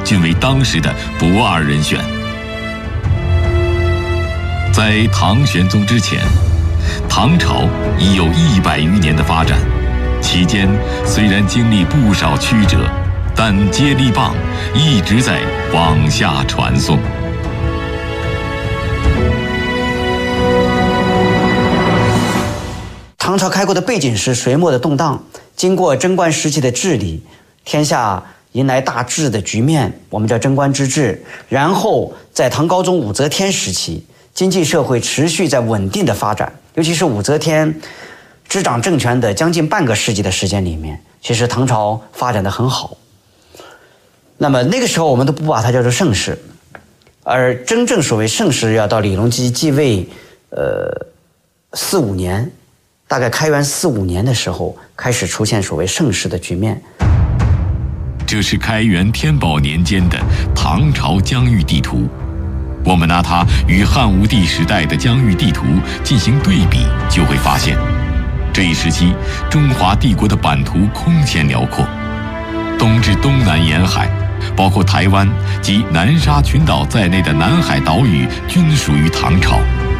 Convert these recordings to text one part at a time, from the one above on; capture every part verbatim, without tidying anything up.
均为当时的不二人选。在唐玄宗之前，唐朝已有一百余年的发展，期间虽然经历不少曲折，但接力棒一直在往下传送。 唐朝开国的背景是隋末的动荡，经过贞观时期的治理，天下迎来大治的局面，我们叫贞观之治。然后在唐高宗武则天时期，经济社会持续在稳定的发展，尤其是武则天执掌政权的将近半个世纪的时间里面，其实唐朝发展得很好。那么那个时候我们都不把它叫做盛世，而真正所谓盛世要到李隆基继位呃四五年，大概开元四五年的时候开始出现所谓盛世的局面。 这是开元天宝年间的唐朝疆域地图，我们拿它与汉武帝时代的疆域地图进行对比，就会发现这一时期中华帝国的版图空前辽阔，东至东南沿海，包括台湾及南沙群岛在内的南海岛屿均属于唐朝。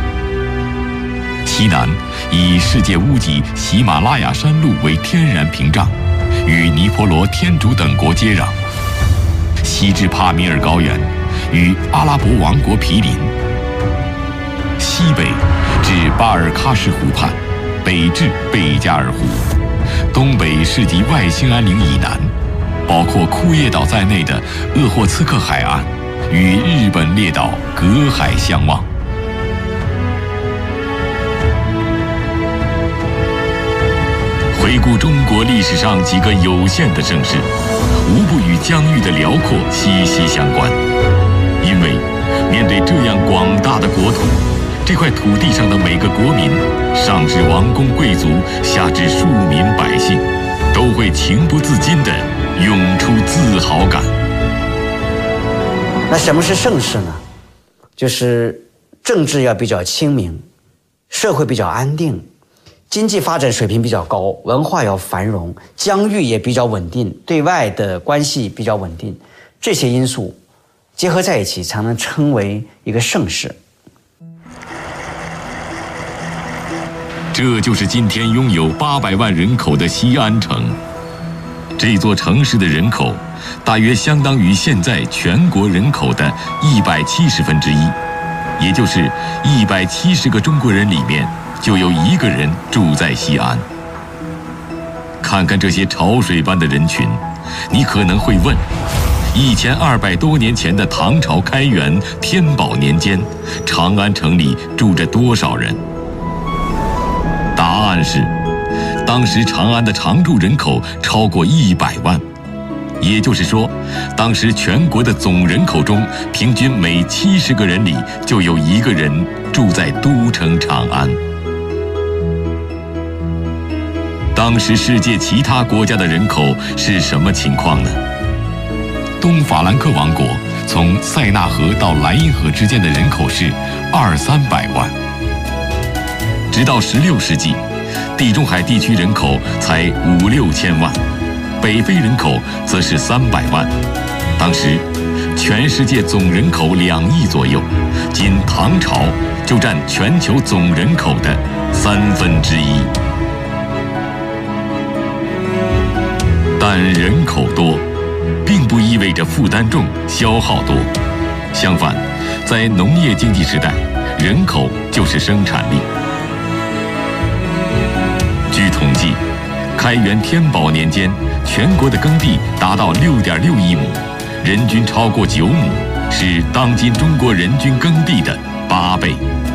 西南以世界屋脊喜马拉雅山麓为天然屏障，与尼泊罗、天竺等国接壤；西至帕米尔高原，与阿拉伯王国毗邻；西北至巴尔喀什湖畔，北至贝加尔湖；东北是及外兴安岭以南，包括库页岛在内的鄂霍次克海岸，与日本列岛隔海相望。回顾中国历史上几个有限的盛世，无不与疆域的辽阔息息相关。因为面对这样广大的国土，这块土地上的每个国民，上至王公贵族，下至庶民百姓，都会情不自禁地涌出自豪感。 那什么是盛世呢？就是政治要比较清明，社会比较安定，经济发展水平比较高，文化要繁荣，疆域也比较稳定，对外的关系比较稳定，这些因素结合在一起，才能称为一个盛世。 这就是今天拥有八百万人口的西安城。这座城市的人口大约相当于现在全国人口的一百七十分之一，也就是一百七十个中国人里面就有一个人住在西安。看看这些潮水般的人群，你可能会问：一千二百多年前的唐朝开元天宝年间，长安城里住着多少人？答案是，当时长安的常住人口超过一百万，也就是说，当时全国的总人口中，平均每七十个人里就有一个人住在都城长安。当时世界其他国家的人口是什么情况呢？东法兰克王国从塞纳河到莱茵河之间的人口是二三百万，直到十六世纪，地中海地区人口才五六千万，北非人口则是三百万。当时，全世界总人口两亿左右，仅唐朝就占全球总人口的三分之一。但人口多，并不意味着负担重、消耗多。相反，在农业经济时代，人口就是生产力。据统计，开元天宝年间，全国的耕地达到六点六亿亩，人均超过九亩，是当今中国人均耕地的八倍。